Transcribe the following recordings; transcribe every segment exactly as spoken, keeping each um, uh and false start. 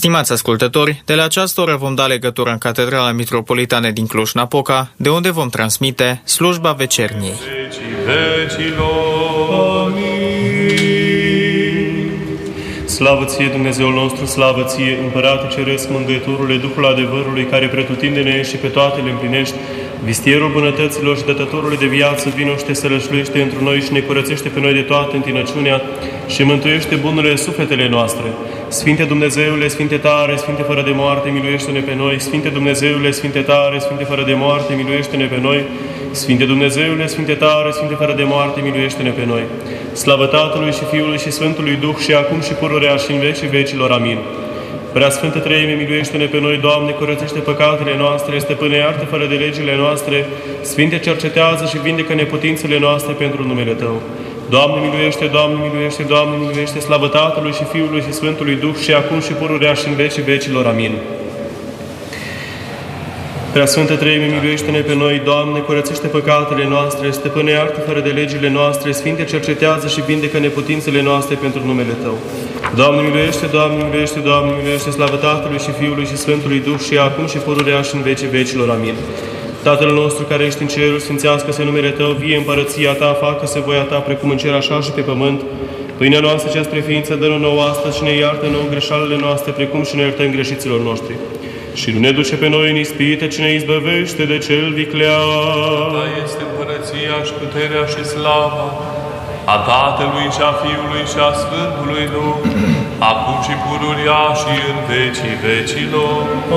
Stimați ascultători, de la această oră vom da legătură în Catedrala Mitropolitană din Cluj-Napoca, de unde vom transmite slujba vecerniei. Slavă ție, Dumnezeul nostru, slavă ție, Împărate Ceresc, Mângâietorule, Duhul adevărului, care pretutindene ești și pe toate le împlinești, vistierul bunătăților și dătătorului de viață, vino și te sălășluiește întru noi și ne curățește pe noi de toată întinăciunea și mântuiește bunurile sufletele noastre. Sfinte Dumnezeule, Sfinte tare, Sfinte fără de moarte, miluiește-ne pe noi. Sfinte Dumnezeule, Sfinte tare, Sfinte fără de moarte, miluiește-ne pe noi. Sfinte Dumnezeule, Sfinte tare, Sfinte fără de moarte, miluiește-ne pe noi. Slavă Tatălui și Fiului și Sfântului Duh și acum și pururea și în vecii vecilor. Amin. Prea Sfântă Treime, miluiește-ne pe noi, Doamne, curățește păcatele noastre, stăpâne, iartă fără de legile noastre, Sfinte, cercetează și vindecă neputințele noastre pentru numele Tău. Doamne, miluiește, Doamne, miluiește, Doamne, miluiește, slavă Tatălui și Fiului și Sfântului Duh și acum și pururea și în vecii vecilor. Amin. Prea Sfântă Treime, miluiește-ne pe noi, Doamne, curățește păcatele noastre, stăpâne, iartă fără de legile noastre, Sfinte, cercetează și vindecă neputințele noastre pentru numele Tău. Doamne, miluiește, Doamne, miluiește, Doamne, miluiește, slavă Tatălui și Fiului și Sfântului Duh și acum și pururea și în vecii vecilor. Amin. Tatăl nostru care ești în cerul, sfințească-se numele Tău, vie împărăția Ta, facă-se voia Ta, precum în cer, așa și pe pământ. Pâinea noastră cea spre ființă, dă-ne nouă astăzi și ne iartă nouă greșalele noastre, precum și ne iertăm greșiților noștri. Și nu ne duce pe noi în ispită, ci ne izbăvește de cel viclean. Ta este împărăția și puterea și slava a Tatălui și a Fiului și a Sfântului Duh, acum și pururia și în vecii vecilor.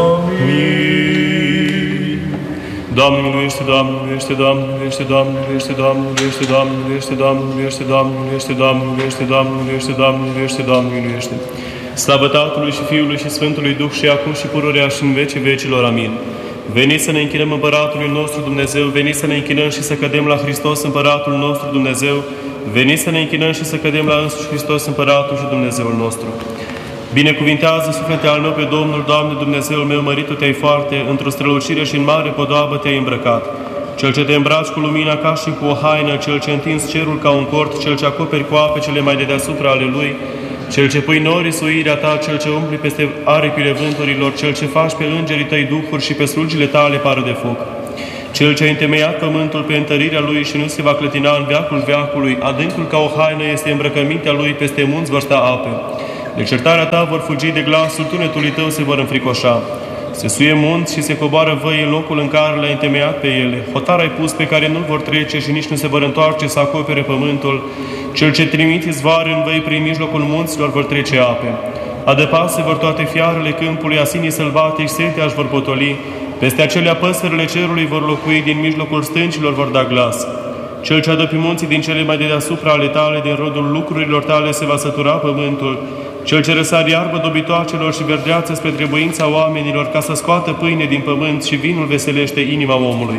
Amin. Doamne, miluiește, Doamne, miluiește, Doamne, miluiește, Doamne, miluiește, Doamne, miluiește, Doamne, miluiește, Doamne, miluiește, Doamne, miluiește, Doamne, miluiește, Doamne, miluiește, Doamne, miluiește, Doamne, miluiește. Slavă Tatălui și Fiului și Sfântului Duh și acum și pururea și în vecii vecilor. Amin. Veniți să ne închinăm Împăratului nostru Dumnezeu, veniți să ne închinăm și să cădem la Hristos Împăratul nostru Dumnezeu, veniți să ne închinăm și să cădem la însuși Hristos Împăratul și Dumnezeul nostru. Binecuvintează suflete al meu pe Domnul, Doamne Dumnezeul meu, măritul Te-ai foarte, într-o strălucire și în mare podoabă Te-ai îmbrăcat. Cel ce te îmbraci cu lumina ca și cu o haină, cel ce întins cerul ca un cort, cel ce acoperi cu ape cele mai de deasupra ale lui, cel ce pui norii suirea Ta, cel ce umpli peste aripile vânturilor, cel ce faci pe îngerii Tăi duhuri și pe slugile Tale pară de foc. Cel ce a întemeiat pământul pe întărirea Lui și nu se va clătina în veacul veacului, adâncul ca o haină este îmbrăcămintea Lui, peste munți vor sta ape. De certarea Ta vor fugi, de glasul tunetului Tău se vor înfricoșa. Se suie munți și se coboară văi în locul în care le-ai întemeiat pe ele. Hotar ai pus pe care nu vor trece și nici nu se vor întoarce să acopere pământul. Cel ce trimite izvoare în văi prin mijlocul munților vor trece ape. Adăpase vor toate fiarele câmpului, asinii sălbatici, setea își vor potoli. Peste acelea păsările cerului vor locui, din mijlocul stâncilor vor da glas. Cel ce adă pe munții din cele mai de deasupra ale Tale, din rodul lucrurilor Tale se va sătura pământul. Cel ce răsar iarbă dobitoacelor și verdeață spre trebuința oamenilor, ca să scoată pâine din pământ și vinul veselește inima omului.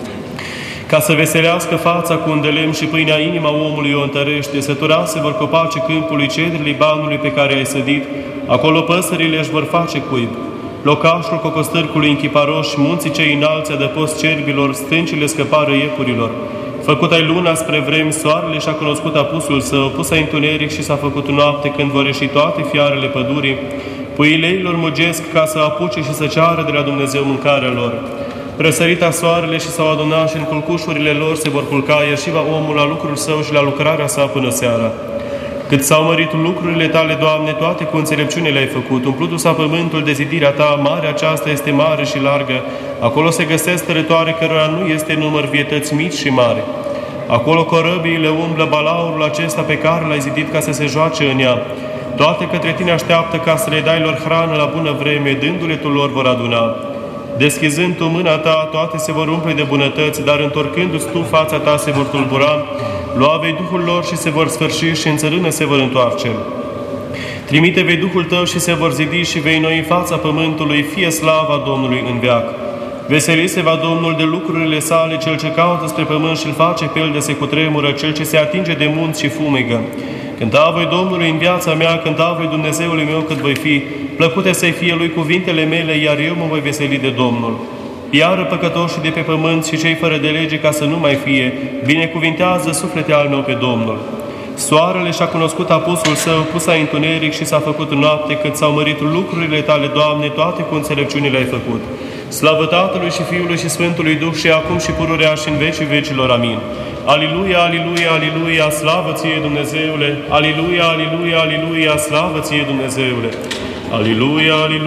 Ca să veselească fața cu un de lemn și pâinea inima omului o întărește, săturase vor copace câmpului, cedrii Libanului pe care ai sădit, acolo păsările își vor face cuib. Locașul cocostârcului închiparoș, munții cei înalți adăpost cerbilor, stâncile scăpară iepurilor. Făcut ai luna spre vremi, soarele și-a cunoscut apusul său, pus ai întuneric și s-a făcut noapte când vor ieși toate fiarele pădurii. Puileilor mugesc ca să apuce și să ceară de la Dumnezeu mâncarea lor. Răsărita soarele și s-au adunat și în culcușurile lor se vor culca, iar și va omul la lucrul său și la lucrarea sa până seara. Cât s-au mărit lucrurile Tale, Doamne, toate cu înțelepciune le-ai făcut. Umplutu s-a pământul de zidirea Ta, marea aceasta este mare și largă. Acolo se găsesc tărătoare cărora nu este număr, vietăți mici și mari. Acolo corăbiile umblă, balaurul acesta pe care l-ai zidit ca să se joace în ea. Toate către Tine așteaptă ca să le dai lor hrană la bună vreme, dându-le Tu lor vor aduna. Deschizând Tu mâna Ta, toate se vor umple de bunătăți, dar întorcându-ți Tu fața Ta se vor tulbura, lua vei Duhul lor și se vor sfârși și în țărână se vor întoarce. Trimite vei Duhul Tău și se vor zidi și vei noi în fața pământului, fie slava Domnului în veac. Veseli se va Domnul de lucrurile sale, cel ce caută spre pământ și îl face pe el de se cutremură, cel ce se atinge de munți și fumegă. Cânta voi Domnului în viața mea, cânta voi Dumnezeului meu cât voi fi, plăcute să-i fie lui cuvintele mele, iar eu mă voi veseli de Domnul. Iară păcătoșii de pe pământ și cei fără de lege ca să nu mai fie, binecuvintează suflete al meu pe Domnul. Soarele și-a cunoscut apusul său, pus a întuneric și s-a făcut noapte, cât s-au mărit lucrurile tale, Doamne, toate cu înțelepciunile ai făcut. Slavă Tatălui și Fiului și Sfântului Duh și acum și pururea și în vecii vecilor. Amin. Aliluia, aliluia, aliluia, slavă ție Dumnezeule! Aliluia, aliluia, aliluia, slavă ție Dumnezeule! Aliluia, aliluia!